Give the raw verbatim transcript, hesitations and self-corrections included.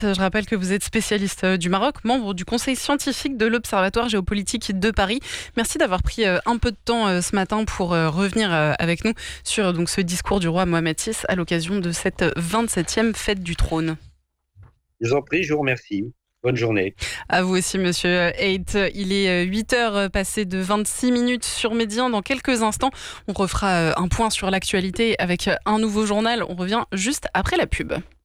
Je rappelle que vous êtes spécialiste du Maroc, membre du conseil scientifique de l'Observatoire géopolitique de Paris. Merci d'avoir pris un peu de temps ce matin pour revenir avec nous sur donc, ce discours du roi Mohamed six à l'occasion de cette vingt-septième fête du trône. Je vous en prie, je vous remercie. Bonne journée. À vous aussi, monsieur Haidt. Il est huit heures passées de vingt-six minutes sur Médien. Dans quelques instants, on refera un point sur l'actualité avec un nouveau journal. On revient juste après la pub.